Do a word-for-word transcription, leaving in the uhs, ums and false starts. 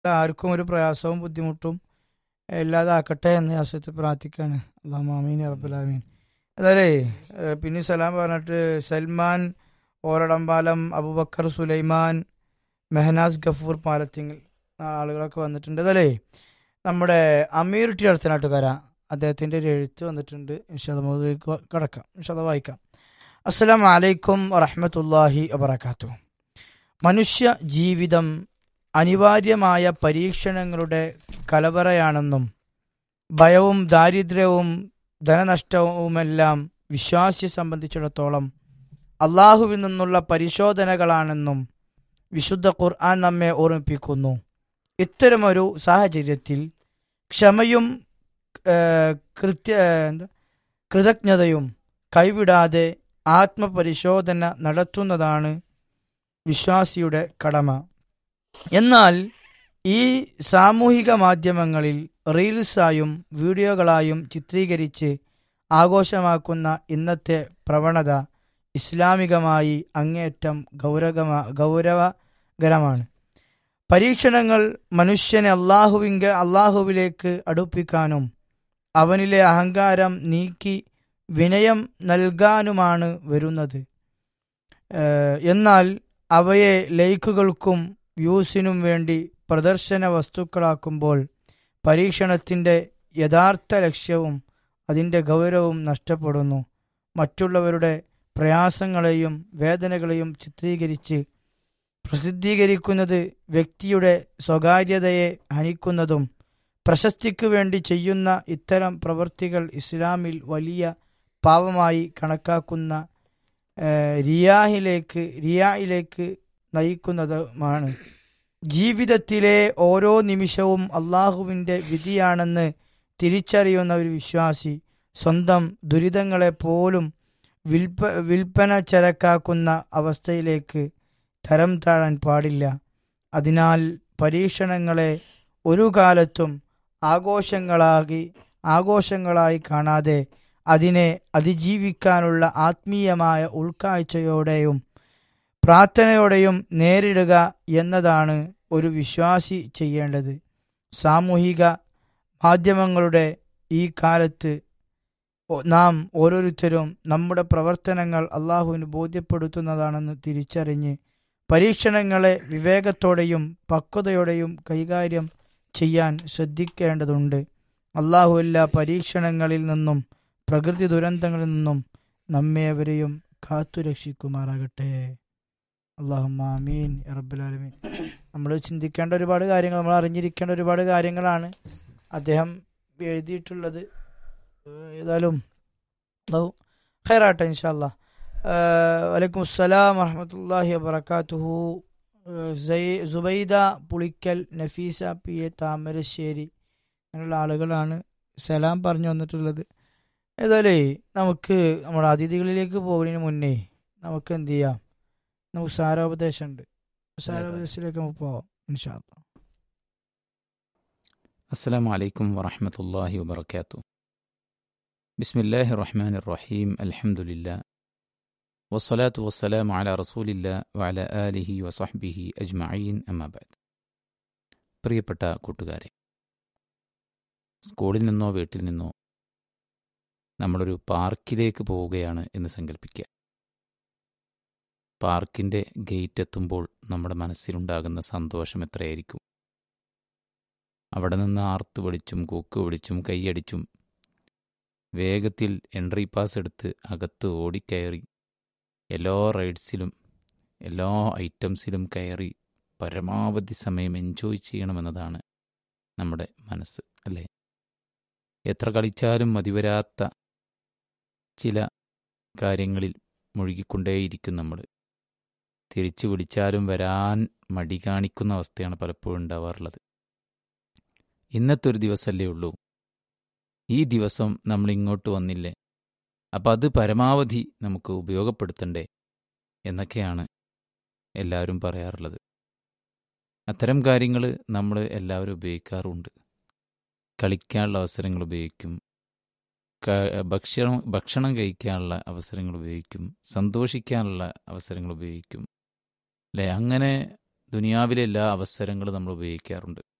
ആർക്കും ഒരു പ്രയാസവും ബുദ്ധിമുട്ടും ഇല്ലാതാക്കട്ടെ എന്ന് ആശ്രയത്തിൽ പ്രാർത്ഥിക്കുകയാണ്. അല്ലാഹു ആമീൻ യാ റബ്ബൽ ആലമീൻ. അതല്ലേ പിന്നെ സലാം പറഞ്ഞിട്ട് സൽമാൻ ഓരടമ്പാലം, അബൂബക്കർ സുലൈമാൻ, മെഹനാസ് ഗഫൂർ പാലത്തിങ്ങൽ ആളുകളൊക്കെ വന്നിട്ടുണ്ട്. അതല്ലേ നമ്മുടെ അമീർ ടി അടുത്തനാട്ടുകാര അദ്ദേഹത്തിൻ്റെ ഒരു എഴുത്ത് വന്നിട്ടുണ്ട്. ഇൻഷാ അല്ലാഹ് നമുക്ക് കടക്കാം, ഇൻഷാ അല്ലാഹ് വായിക്കാം. അസ്സലാമു അലൈക്കും വറഹ്മത്തുള്ളാഹി വബറകാതുഹു. മനുഷ്യ ജീവിതം അനിവാര്യമായ പരീക്ഷണങ്ങളുടെ കലവറയാണെന്നും ഭയവും ദാരിദ്ര്യവും ധനനഷ്ടവുമെല്ലാം വിശ്വാസിയെ സംബന്ധിച്ചിടത്തോളം അള്ളാഹുവിൽ നിന്നുള്ള പരിശോധനകളാണെന്നും വിശുദ്ധ ഖുർആൻ നമ്മെ ഓർമ്മിപ്പിക്കുന്നു. ഇത്തരമൊരു സാഹചര്യത്തിൽ ക്ഷമയും കൃത്യ എന്താ കൃതജ്ഞതയും കൈവിടാതെ ആത്മപരിശോധന നടത്തുന്നതാണ് വിശ്വാസിയുടെ കടമ. എന്നാൽ ഈ സാമൂഹിക മാധ്യമങ്ങളിൽ റീൽസായും വീഡിയോകളായും ചിത്രീകരിച്ച് ആഘോഷമാക്കുന്ന ഇന്നത്തെ പ്രവണത ഇസ്ലാമികമായി അങ്ങേയറ്റം ഗൗരവ ഗൗരവകരമാണ്. പരീക്ഷണങ്ങൾ മനുഷ്യനെ അള്ളാഹുവിങ്ക അള്ളാഹുവിലേക്ക് അടുപ്പിക്കാനും അവനിലെ അഹങ്കാരം നീക്കി വിനയം നൽകാനുമാണ് വരുന്നത്. എന്നാൽ അവയെ ലൈക്കുകൾക്കും വ്യൂസിനും വേണ്ടി പ്രദർശന വസ്തുക്കളാക്കുമ്പോൾ പരീക്ഷണത്തിൻ്റെ യഥാർത്ഥ ലക്ഷ്യവും അതിൻ്റെ ഗൗരവവും നഷ്ടപ്പെടുന്നു. മറ്റുള്ളവരുടെ പ്രയാസങ്ങളെയും വേദനകളെയും ചിത്രീകരിച്ച് പ്രസിദ്ധീകരിക്കുന്നത് വ്യക്തിയുടെ സ്വകാര്യതയെ ഹനിക്കുന്നതും പ്രശസ്തിക്ക് വേണ്ടി ചെയ്യുന്ന ഇത്തരം പ്രവൃത്തികൾ ഇസ്ലാമിൽ വലിയ പാപമായി കണക്കാക്കുന്ന റിയാഹിലേക്ക് റിയായിലേക്ക് നയിക്കുന്നതുമാണ്. ജീവിതത്തിലെ ഓരോ നിമിഷവും അള്ളാഹുവിൻ്റെ വിധിയാണെന്ന് തിരിച്ചറിയുന്ന ഒരു വിശ്വാസി സ്വന്തം ദുരിതങ്ങളെപ്പോലും വിൽപ്പ വിൽപ്പന ചരക്കാക്കുന്ന അവസ്ഥയിലേക്ക് തരം താഴാൻ പാടില്ല. അതിനാൽ പരീക്ഷണങ്ങളെ ഒരു കാലത്തും ആഘോഷങ്ങളാക്കി ആഘോഷങ്ങളായി കാണാതെ അതിനെ അതിജീവിക്കാനുള്ള ആത്മീയമായ ഉൾക്കാഴ്ചയോടെയും പ്രാർത്ഥനയോടെയും നേരിടുക എന്നതാണ് ഒരു വിശ്വാസി ചെയ്യേണ്ടത്. സാമൂഹിക മാധ്യമങ്ങളുടെ ഈ കാലത്ത് നാം ഓരോരുത്തരും നമ്മുടെ പ്രവർത്തനങ്ങൾ അള്ളാഹുവിന് ബോധ്യപ്പെടുത്തുന്നതാണെന്ന് തിരിച്ചറിഞ്ഞ് പരീക്ഷണങ്ങളെ വിവേകത്തോടെയും പക്വതയോടെയും കൈകാര്യം ചെയ്യാൻ ശ്രദ്ധിക്കേണ്ടതുണ്ട്. അള്ളാഹു എല്ലാ പരീക്ഷണങ്ങളിൽ നിന്നും പ്രകൃതി ദുരന്തങ്ങളിൽ നിന്നും നമ്മേവരെയും കാത്തുരക്ഷിക്കുമാറാകട്ടെ. അല്ലാഹുമ്മ ആമീൻ യാ റബ്ബൽ ആലമീൻ. നമ്മൾ ചിന്തിക്കേണ്ട ഒരുപാട് കാര്യങ്ങൾ, നമ്മൾ അറിഞ്ഞിരിക്കേണ്ട ഒരുപാട് കാര്യങ്ങളാണ് അദ്ദേഹം എഴുതിയിട്ടുള്ളത്. ഏതായാലും ഖൈറാട്ടെ ഇൻഷാ അല്ലാഹ്. വലൈക്കും അസ്സലാം വറഹ്മത്തുള്ളാഹി വബറകാതുഹു. സുബൈദ പുളിക്കൽ, നഫീസ പി എ താമരശ്ശേരി അങ്ങനെയുള്ള ആളുകളാണ് സലാം പറഞ്ഞു വന്നിട്ടുള്ളത്. ഏതായാലേ നമുക്ക് നമ്മുടെ അതിഥികളിലേക്ക് പോകുന്നതിന് മുന്നേ നമുക്ക് എന്ത് ചെയ്യാം, നമുക്ക് സാരോപദേശമുണ്ട്. സാരോപദേശത്തിലേക്ക് നമുക്ക് പോവാം ഇൻഷാ അല്ലാഹ്. അസ്സലാമു അലൈക്കും വറഹ്മത്തുള്ളാഹി വബറകാതുഹു. ബിസ്മില്ലാഹിർ റഹ്മാനിർ റഹീം. അൽഹംദുലില്ലാഹ് വസ്സലാത്തു വസ്സലാമു അലാ റസൂലില്ലാഹ് വഅലാ ആലിഹി വസഹ്ബിഹി അജ്മഈൻ. അമ്മാ ബഅദ്. പ്രിയപ്പെട്ട കൂട്ടുകാരെ, സ്കൂളിൽ നിന്നോ വീട്ടിൽ നിന്നോ നമ്മളൊരു പാർക്കിലേക്ക് പോവുകയാണ് എന്ന് സങ്കല്പിക്കുക. പാർക്കിൻ്റെ ഗേറ്റ് എത്തുമ്പോൾ നമ്മുടെ മനസ്സിലുണ്ടാകുന്ന സന്തോഷം എത്രയായിരിക്കും. അവിടെ നിന്ന് ആർത്ത് വിളിച്ചും കൂക്ക് വിളിച്ചും കൈയടിച്ചും വേഗത്തിൽ എൻട്രി പാസ് എടുത്ത് അകത്ത് ഓടിക്കയറി എല്ലാ റൈഡ്സിലും എല്ലാ ഐറ്റംസിലും കയറി പരമാവധി സമയം എൻജോയ് ചെയ്യണമെന്നതാണ് നമ്മുടെ മനസ്സ്, അല്ലേ? എത്ര കളിച്ചാലും മതിവരാത്ത ചില കാര്യങ്ങളിൽ മുഴുകിക്കൊണ്ടേയിരിക്കും നമ്മൾ. തിരിച്ചു വിളിച്ചാലും വരാൻ മടി കാണിക്കുന്ന അവസ്ഥയാണ് പലപ്പോഴും ഉണ്ടാവാറുള്ളത്. ഇന്നത്തെ ഒരു ദിവസമല്ലേ ഉള്ളൂ, ഈ ദിവസം നമ്മൾ ഇങ്ങോട്ട് വന്നില്ലേ, അപ്പം അത് പരമാവധി നമുക്ക് ഉപയോഗപ്പെടുത്തണ്ടേ എന്നൊക്കെയാണ് എല്ലാവരും പറയാറുള്ളത്. അത്തരം കാര്യങ്ങൾ നമ്മൾ എല്ലാവരും ഉപയോഗിക്കാറുമുണ്ട്. കളിക്കാനുള്ള അവസരങ്ങൾ ഉപയോഗിക്കും, ഭക്ഷണം ഭക്ഷണം കഴിക്കാനുള്ള അവസരങ്ങൾ ഉപയോഗിക്കും, സന്തോഷിക്കാനുള്ള അവസരങ്ങൾ ഉപയോഗിക്കും, അല്ലേ? അങ്ങനെ ദുനിയാവിലെ എല്ലാ അവസരങ്ങളും നമ്മൾ ഉപയോഗിക്കാറുണ്ട്.